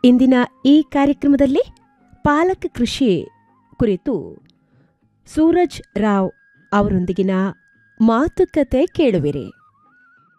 ಇಂದಿನ ಈ ಕಾರ್ಯಕ್ರಮದಲ್ಲಿ ಪಾಲಕ್ ಕೃಷಿ ಕುರಿತು ಸೂರಜ್ ರಾವ್ ಅವರೊಂದಿಗಿನ ಮಾತುಕತೆ ಕೇಳುವಿರಿ.